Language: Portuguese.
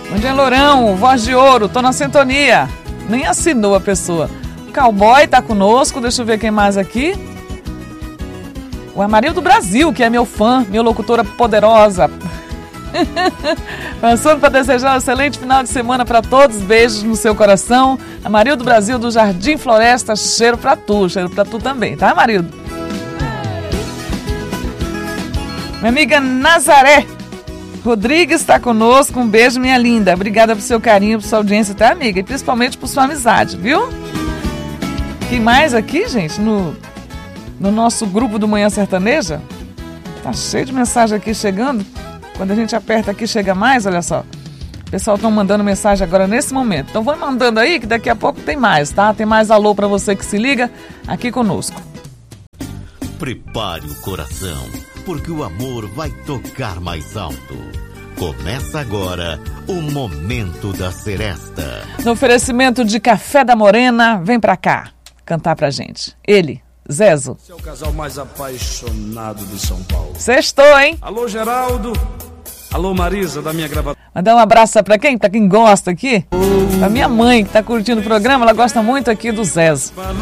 Bom dia, Lourão, voz de ouro, tô na sintonia. Nem assinou a pessoa. O Cowboy tá conosco, deixa eu ver quem mais aqui. O Amarildo Brasil, que é meu fã, minha locutora poderosa. Passando para desejar um excelente final de semana para todos. Beijos no seu coração. Amarildo Brasil do Jardim Floresta, cheiro para tu também, tá, Amarildo? Minha amiga Nazaré Rodrigues está conosco. Um beijo, minha linda. Obrigada por seu carinho, por sua audiência, tá, amiga? E principalmente por sua amizade, viu? Quem mais aqui, gente? No nosso grupo do Manhã Sertaneja. Tá cheio de mensagem aqui chegando. Quando a gente aperta aqui, chega mais, olha só. O pessoal estão mandando mensagem agora nesse momento. Então vão mandando aí que daqui a pouco tem mais, tá? Tem mais alô para você que se liga aqui conosco. Prepare o coração, porque o amor vai tocar mais alto. Começa agora o Momento da Seresta. No oferecimento de Café da Morena, vem pra cá cantar pra gente. Ele, Zezo. Esse é o casal mais apaixonado de São Paulo. Sextou, hein? Alô, Geraldo. Alô, Marisa, da minha gravadora. Mandar um abraço pra quem? Pra quem gosta aqui. Pra minha mãe, que tá curtindo o programa. Ela gosta muito aqui do Zezo.